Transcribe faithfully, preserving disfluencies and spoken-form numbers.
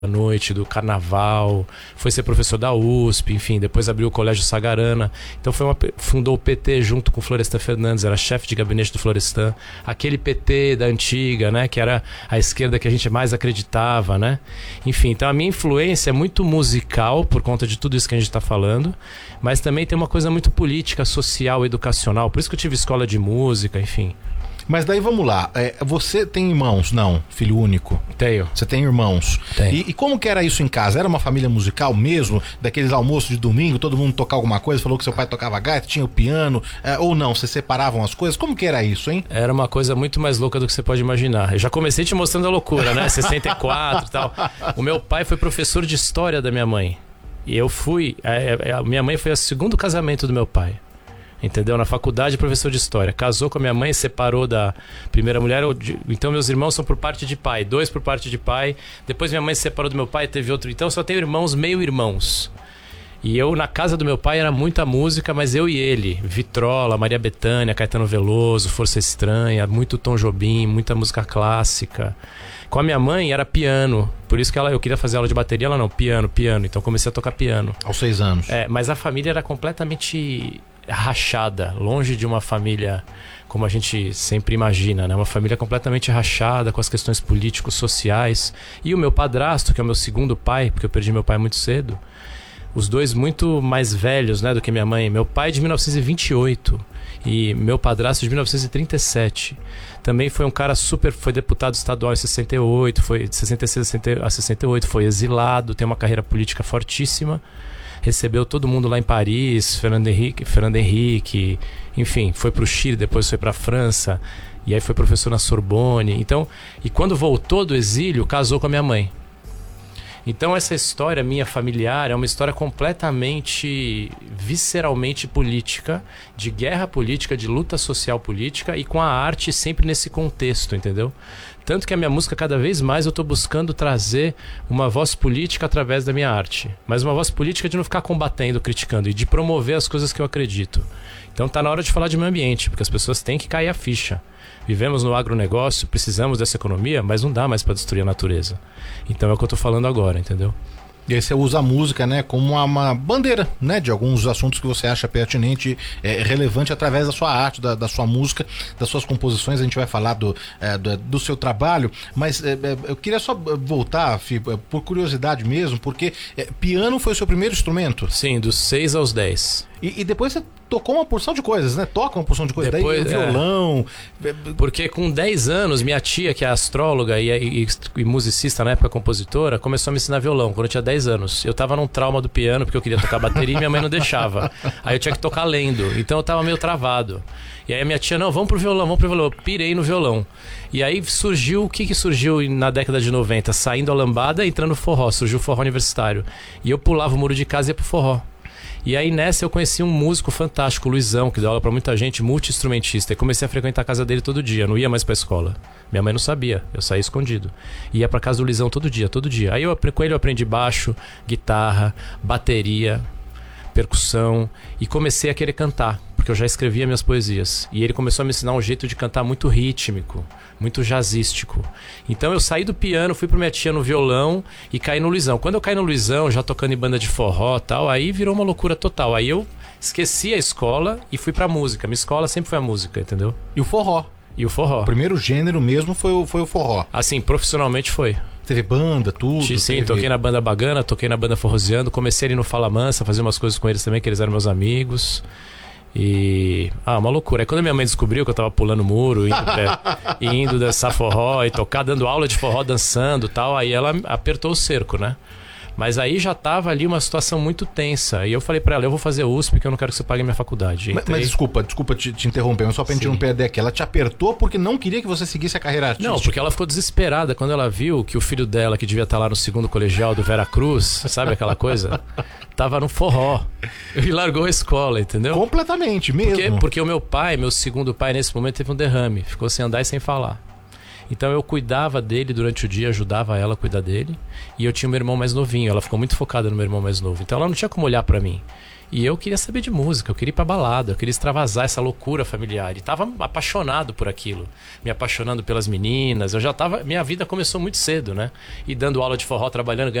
à noite, do carnaval, foi ser professor da U S P, enfim, depois abriu o Colégio Sagarana. Então foi uma, fundou o P T junto com o Florestan Fernandes, era chefe de gabinete do Florestan. Aquele P T da antiga, né, que era a esquerda que a gente mais acreditava, né? Enfim, então a minha influência é muito musical por conta de tudo isso que a gente está falando, mas também tem uma coisa muito política, social, educacional. Por isso que eu tive escola de música, enfim. Mas daí vamos lá, é, você tem irmãos? Não, filho único? Tenho. Você tem irmãos? Tenho. E, e como que era isso em casa? Era uma família musical mesmo? Daqueles almoços de domingo, todo mundo tocava alguma coisa, falou que seu pai tocava gaita, tinha o piano, é, ou não, vocês separavam as coisas? Como que era isso, hein? Era uma coisa muito mais louca do que você pode imaginar. Eu já comecei te mostrando a loucura, né? sessenta e quatro e tal. O meu pai foi professor de história da minha mãe. E eu fui... A, a minha mãe foi o segundo casamento do meu pai. Entendeu? Na faculdade, professor de história. Casou com a minha mãe, separou da primeira mulher. Então, meus irmãos são por parte de pai. Dois por parte de pai. Depois, minha mãe se separou do meu pai, teve outro. Então, só tenho irmãos, meio irmãos. E eu, na casa do meu pai, era muita música, mas eu e ele. Vitrola, Maria Bethânia, Caetano Veloso, Força Estranha, muito Tom Jobim, muita música clássica. Com a minha mãe, era piano. Por isso que ela, eu queria fazer aula de bateria, ela não, piano, piano. Então, comecei a tocar piano. Aos seis anos. É, mas a família era completamente... rachada, longe de uma família como a gente sempre imagina, né? Uma família completamente rachada com as questões políticos, sociais. E o meu padrasto, que é o meu segundo pai, porque eu perdi meu pai muito cedo, os dois muito mais velhos, né, do que minha mãe. Meu pai é de mil novecentos e vinte e oito e meu padrasto de mil novecentos e trinta e sete. Também foi um cara super, foi deputado estadual em sessenta e oito, foi de sessenta e seis a sessenta e oito, foi exilado, tem uma carreira política fortíssima. Recebeu todo mundo lá em Paris, Fernando Henrique, Fernando Henrique, enfim, foi para o Chile, depois foi para a França, e aí foi professor na Sorbonne. Então, e quando voltou do exílio, casou com a minha mãe. Então essa história minha familiar é uma história completamente, visceralmente política, de guerra política, de luta social política e com a arte sempre nesse contexto, entendeu? Tanto que a minha música, cada vez mais, eu estou buscando trazer uma voz política através da minha arte. Mas uma voz política de não ficar combatendo, criticando, e de promover as coisas que eu acredito. Então tá na hora de falar de meio ambiente, porque as pessoas têm que cair a ficha. Vivemos no agronegócio, precisamos dessa economia, mas não dá mais para destruir a natureza. Então é o que eu estou falando agora, entendeu? E aí você usa a música, né, como uma, uma bandeira, né, de alguns assuntos que você acha pertinente, é, relevante através da sua arte, da, da sua música, das suas composições. A gente vai falar do, é, do, do seu trabalho, mas é, eu queria só voltar, Fih, por curiosidade mesmo, porque é, piano foi o seu primeiro instrumento? Sim, dos seis aos dez. E, e depois você tocou uma porção de coisas, né? Toca uma porção de coisas. Depois, daí violão. É, porque com dez anos, minha tia, que é astróloga e, e, e musicista, na época compositora, começou a me ensinar violão quando eu tinha dez anos. Eu tava num trauma do piano, porque eu queria tocar bateria e minha mãe não deixava. Aí eu tinha que tocar lendo. Então eu tava meio travado. E aí a minha tia, não, vamos pro violão, vamos pro violão. Eu pirei no violão. E aí surgiu, o que que surgiu na década de noventa? Saindo a lambada e entrando no forró. Surgiu o forró universitário. E eu pulava o muro de casa e ia pro forró. E aí nessa eu conheci um músico fantástico, o Luizão, que dá aula pra muita gente, multi-instrumentista. E comecei a frequentar a casa dele todo dia, não ia mais pra escola. Minha mãe não sabia, eu saía escondido. Ia pra casa do Luizão todo dia, todo dia. Aí eu, com ele eu aprendi baixo, guitarra, bateria, percussão. E comecei a querer cantar, porque eu já escrevia minhas poesias. E ele começou a me ensinar um jeito de cantar muito rítmico, muito jazzístico. Então eu saí do piano, fui pra minha tia no violão e caí no Luizão. Quando eu caí no Luizão, já tocando em banda de forró e tal, aí virou uma loucura total. Aí eu esqueci a escola e fui pra música. Minha escola sempre foi a música, entendeu? E o forró? E o forró. O primeiro gênero mesmo foi o, foi o forró? Assim, profissionalmente foi. Teve banda, tudo? Sim, teve... toquei na banda Bagana, toquei na banda Forroseando, comecei ali no Fala Mansa, fazer umas coisas com eles também, que eles eram meus amigos. E... ah, uma loucura. Aí quando minha mãe descobriu que eu tava pulando muro, indo, é, indo dançar forró e tocar, dando aula de forró, dançando e tal, aí ela apertou o cerco, né? Mas aí já tava ali uma situação muito tensa. E eu falei pra ela, eu vou fazer U S P, porque eu não quero que você pague minha faculdade. Mas, mas desculpa, desculpa te, te interromper, mas só pra gente não perder aqui. Ela te apertou porque não queria que você seguisse a carreira artística? Não, porque ela ficou desesperada quando ela viu que o filho dela, que devia estar lá no segundo colegial do Vera Cruz, sabe aquela coisa? Tava no forró. E largou a escola, entendeu? Completamente, mesmo. Porque, porque o meu pai, meu segundo pai, nesse momento teve um derrame. Ficou sem andar e sem falar. Então eu cuidava dele durante o dia, ajudava ela a cuidar dele. E eu tinha o meu irmão mais novinho, ela ficou muito focada no meu irmão mais novo. Então ela não tinha como olhar pra mim. E eu queria saber de música, eu queria ir pra balada, eu queria extravasar essa loucura familiar. E tava apaixonado por aquilo, me apaixonando pelas meninas. Eu já tava, minha vida começou muito cedo, né? E dando aula de forró, trabalhando,